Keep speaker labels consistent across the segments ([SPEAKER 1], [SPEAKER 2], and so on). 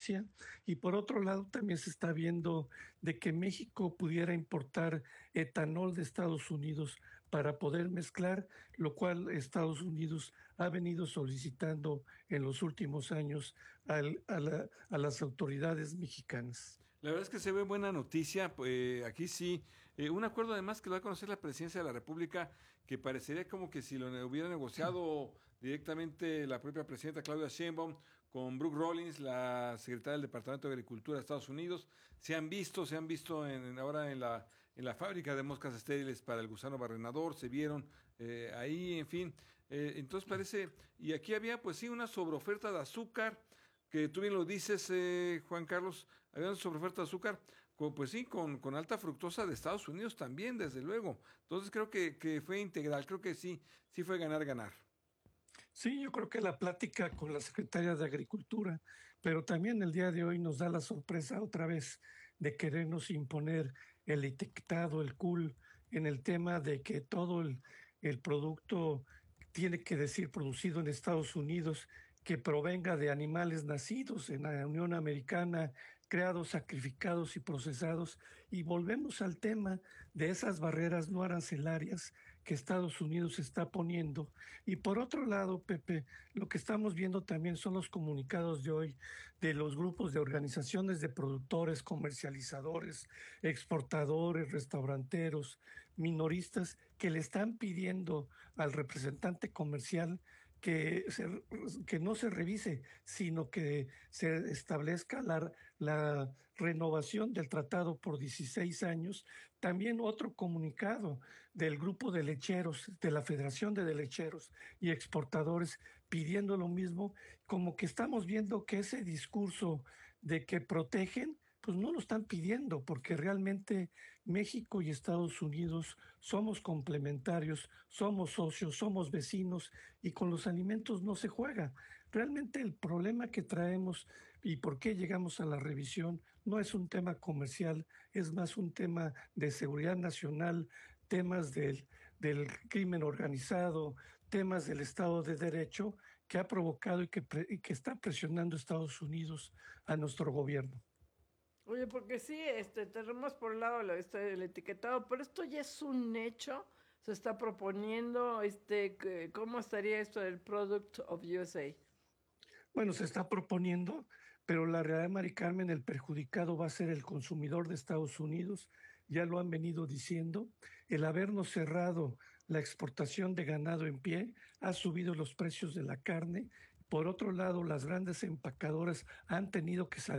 [SPEAKER 1] Rusia, y por otro lado también se está viendo de que México pudiera importar etanol de Estados Unidos para poder mezclar, lo cual Estados Unidos ha venido solicitando en los últimos años a las autoridades mexicanas.
[SPEAKER 2] La verdad es que se ve buena noticia. Aquí sí, un acuerdo además que lo va a conocer la presidencia de la República, que parecería como que si lo hubiera negociado directamente la propia presidenta Claudia Sheinbaum con Brooke Rollins, la secretaria del Departamento de Agricultura de Estados Unidos. Se han visto ahora en la fábrica de moscas estériles para el gusano barrenador, se vieron ahí, en fin. Entonces parece, y aquí había pues sí una sobreoferta de azúcar, que tú bien lo dices, Juan Carlos, había una sobreoferta de azúcar, pues sí, con alta fructosa de Estados Unidos también, desde luego. Entonces creo que fue integral, creo que sí, sí fue ganar, ganar.
[SPEAKER 1] Sí, yo creo que la plática con la secretaria de Agricultura, pero también el día de hoy nos da la sorpresa otra vez de querernos imponer el etiquetado, el cool, en el tema de que todo el producto tiene que decir producido en Estados Unidos, que provenga de animales nacidos en la Unión Americana, creados, sacrificados y procesados. Y volvemos al tema de esas barreras no arancelarias que Estados Unidos está poniendo. Y por otro lado, Pepe, lo que estamos viendo también son los comunicados de hoy de los grupos de organizaciones de productores, comercializadores, exportadores, restauranteros, minoristas, que le están pidiendo al representante comercial que no se revise, sino que se establezca la renovación del tratado por 16 años. También otro comunicado del grupo de lecheros, de la Federación de Lecheros y Exportadores, pidiendo lo mismo, como que estamos viendo que ese discurso de que protegen, pues no lo están pidiendo, porque realmente México y Estados Unidos somos complementarios, somos socios, somos vecinos, y con los alimentos no se juega. Realmente el problema que traemos y por qué llegamos a la revisión no es un tema comercial, es más un tema de seguridad nacional, temas del crimen organizado, temas del Estado de Derecho, que ha provocado y que está presionando Estados Unidos a nuestro gobierno.
[SPEAKER 3] Oye, porque sí, tenemos por un lado el etiquetado, pero esto ya es un hecho. Se está proponiendo, ¿cómo estaría esto del Product of USA?
[SPEAKER 1] Bueno, se está proponiendo, pero la realidad, Mari Carmen, el perjudicado va a ser el consumidor de Estados Unidos. Ya lo han venido diciendo. El habernos cerrado la exportación de ganado en pie ha subido los precios de la carne. Por otro lado, las grandes empacadoras han tenido que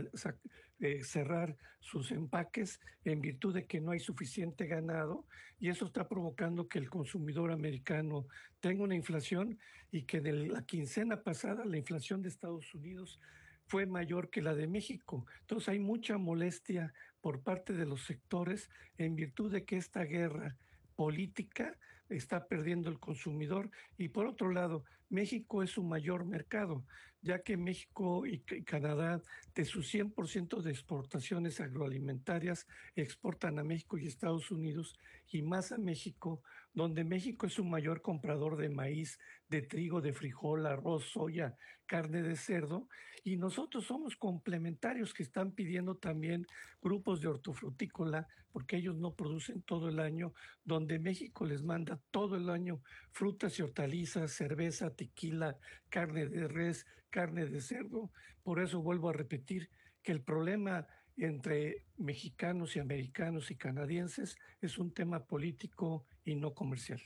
[SPEAKER 1] cerrar sus empaques en virtud de que no hay suficiente ganado, y eso está provocando que el consumidor americano tenga una inflación, y que de la quincena pasada la inflación de Estados Unidos fue mayor que la de México. Entonces hay mucha molestia por parte de los sectores en virtud de que esta guerra política está perdiendo el consumidor. Y por otro lado, México es su mayor mercado, ya que México y Canadá, de sus 100% de exportaciones agroalimentarias, exportan a México y Estados Unidos, y más a México, donde México es su mayor comprador de maíz, de trigo, de frijol, arroz, soya, carne de cerdo, y nosotros somos complementarios, que están pidiendo también grupos de hortofrutícola, porque ellos no producen todo el año, donde México les manda todo el año frutas y hortalizas, cerveza, tequila, carne de res, carne de cerdo. Por eso vuelvo a repetir que el problema entre mexicanos y americanos y canadienses es un tema político y no comercial.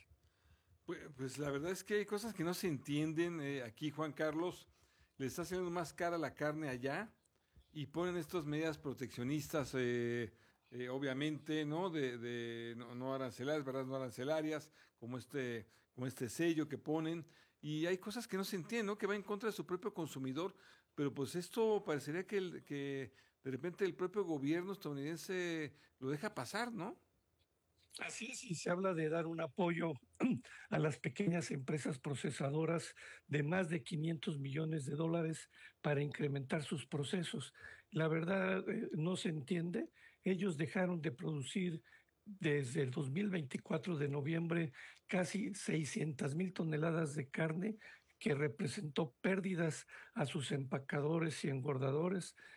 [SPEAKER 2] Pues la verdad es que hay cosas que no se entienden. Aquí Juan Carlos le está haciendo más cara la carne allá y ponen estas medidas proteccionistas, obviamente, ¿no? No arancelarias, ¿verdad? No arancelarias, como este sello que ponen. Y hay cosas que no se entienden, ¿no? Que va en contra de su propio consumidor. Pero pues esto parecería que de repente el propio gobierno estadounidense lo deja pasar, ¿no?
[SPEAKER 1] Así es, y se habla de dar un apoyo a las pequeñas empresas procesadoras de más de 500 millones de dólares para incrementar sus procesos. La verdad, no se entiende. Ellos dejaron de producir desde el 2024 de noviembre casi 600,000 toneladas de carne, que representó pérdidas a sus empacadores y engordadores